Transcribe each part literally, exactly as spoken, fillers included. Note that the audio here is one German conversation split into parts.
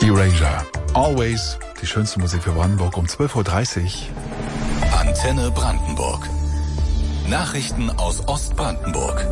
Erasure. Always. Die schönste Musik für Brandenburg um zwölf Uhr dreißig. Antenne Brandenburg. Nachrichten aus Ostbrandenburg.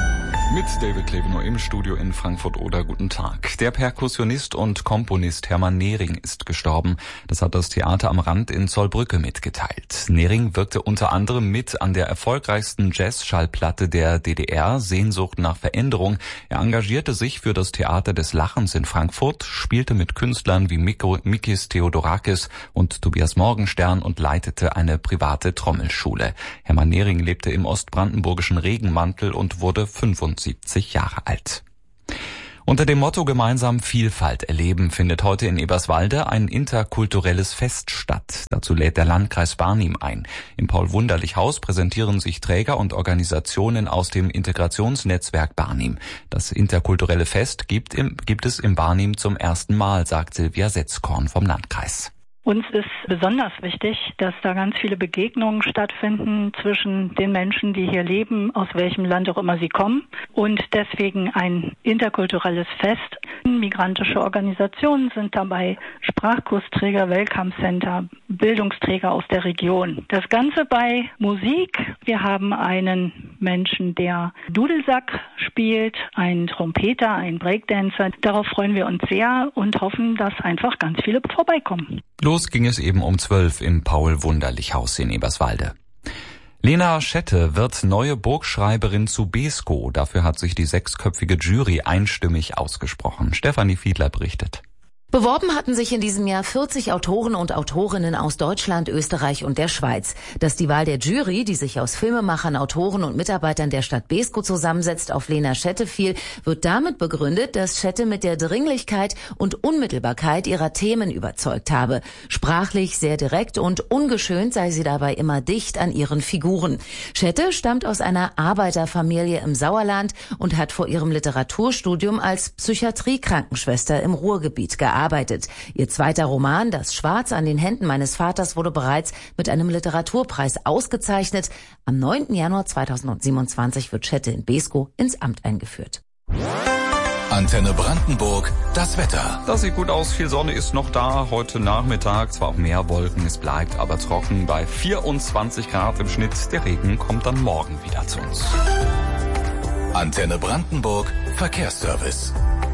Mit David Kleveno im Studio in Frankfurt-Oder. Guten Tag. Der Perkussionist und Komponist Hermann Nehring ist gestorben. Das hat das Theater am Rand in Zollbrücke mitgeteilt. Nehring wirkte unter anderem mit an der erfolgreichsten Jazz-Schallplatte der D D R, Sehnsucht nach Veränderung. Er engagierte sich für das Theater des Lachens in Frankfurt, spielte mit Künstlern wie Mikko, Mikis Theodorakis und Tobias Morgenstern und leitete eine private Trommelschule. Hermann Nehring lebte im ostbrandenburgischen Regenmantel und wurde fünfundsiebzig Jahre alt. Unter dem Motto Gemeinsam Vielfalt erleben findet heute in Eberswalde ein interkulturelles Fest statt. Dazu lädt der Landkreis Barnim ein. Im Paul-Wunderlich-Haus präsentieren sich Träger und Organisationen aus dem Integrationsnetzwerk Barnim. Das interkulturelle Fest gibt, im, gibt es im Barnim zum ersten Mal, sagt Silvia Setzkorn vom Landkreis. Uns ist besonders wichtig, dass da ganz viele Begegnungen stattfinden zwischen den Menschen, die hier leben, aus welchem Land auch immer sie kommen. Und deswegen ein interkulturelles Fest. Migrantische Organisationen sind dabei, Sprachkursträger, Welcome Center, Bildungsträger aus der Region. Das Ganze bei Musik. Wir haben einen Menschen, der Dudelsack spielt, einen Trompeter, einen Breakdancer. Darauf freuen wir uns sehr und hoffen, dass einfach ganz viele vorbeikommen. Los ging es eben um zwölf im Paul-Wunderlich-Haus in Eberswalde. Lena Schette wird neue Burgschreiberin zu Beeskow. Dafür hat sich die sechsköpfige Jury einstimmig ausgesprochen. Stefanie Fiedler berichtet. Beworben hatten sich in diesem Jahr vierzig Autoren und Autorinnen aus Deutschland, Österreich und der Schweiz. Dass die Wahl der Jury, die sich aus Filmemachern, Autoren und Mitarbeitern der Stadt Beeskow zusammensetzt, auf Lena Schette fiel, wird damit begründet, dass Schette mit der Dringlichkeit und Unmittelbarkeit ihrer Themen überzeugt habe. Sprachlich sehr direkt und ungeschönt sei sie dabei immer dicht an ihren Figuren. Schette stammt aus einer Arbeiterfamilie im Sauerland und hat vor ihrem Literaturstudium als Psychiatrie-Krankenschwester im Ruhrgebiet gearbeitet. Arbeitet. Ihr zweiter Roman, Das Schwarz an den Händen meines Vaters, wurde bereits mit einem Literaturpreis ausgezeichnet. Am neunten Januar zweitausendsiebenundzwanzig wird Schette in Beeskow ins Amt eingeführt. Antenne Brandenburg, das Wetter. Das sieht gut aus, viel Sonne ist noch da. Heute Nachmittag zwar auch mehr Wolken, es bleibt aber trocken bei vierundzwanzig Grad im Schnitt. Der Regen kommt dann morgen wieder zu uns. Antenne Brandenburg, Verkehrsservice.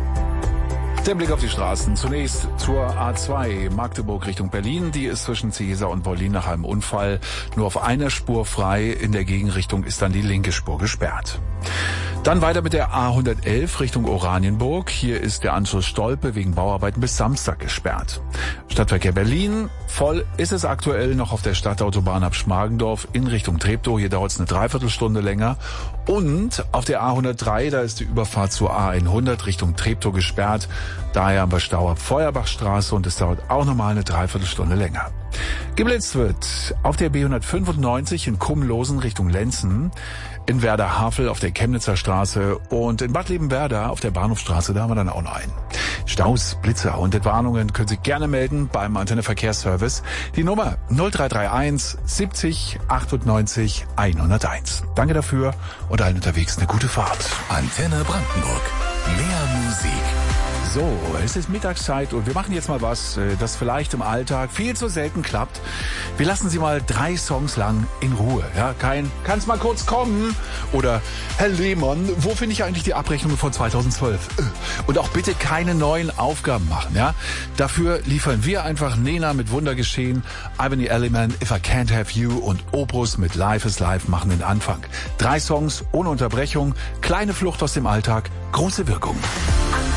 Der Blick auf die Straßen. Zunächst zur A zwei Magdeburg Richtung Berlin. Die ist zwischen Cäsar und Wollin nach einem Unfall nur auf einer Spur frei. In der Gegenrichtung ist dann die linke Spur gesperrt. Dann weiter mit der A hundertelf Richtung Oranienburg. Hier ist der Anschluss Stolpe wegen Bauarbeiten bis Samstag gesperrt. Stadtverkehr Berlin. Voll ist es aktuell noch auf der Stadtautobahn ab Schmargendorf in Richtung Treptow. Hier dauert es eine Dreiviertelstunde länger. Und auf der A hundertdrei, da ist die Überfahrt zur A hundert Richtung Treptow gesperrt. Daher am Stau ab Feuerbachstraße und es dauert auch nochmal eine Dreiviertelstunde länger. Geblitzt wird auf der B hundertfünfundneunzig in Kumlosen Richtung Lenzen, in Werder-Havel auf der Chemnitzer Straße und in Bad Liebenwerda auf der Bahnhofstraße, da haben wir dann auch noch einen. Staus, Blitze und Entwarnungen können Sie gerne melden beim Antenne Verkehrsservice. Die Nummer null drei drei eins siebzig achtundneunzig hunderteins. Danke dafür und allen unterwegs eine gute Fahrt. Antenne Brandenburg, mehr Musik. So, es ist Mittagszeit und wir machen jetzt mal was, das vielleicht im Alltag viel zu selten klappt. Wir lassen Sie mal drei Songs lang in Ruhe. Ja, kein, kann's mal kurz kommen? Oder, Herr Lehmann, wo finde ich eigentlich die Abrechnung von zweitausendzwölf? Und auch bitte keine neuen Aufgaben machen, ja? Dafür liefern wir einfach Nena mit Wundergeschehen, Ivan Element, If I Can't Have You und Opus mit Life is Life machen den Anfang. Drei Songs ohne Unterbrechung, kleine Flucht aus dem Alltag, große Wirkung.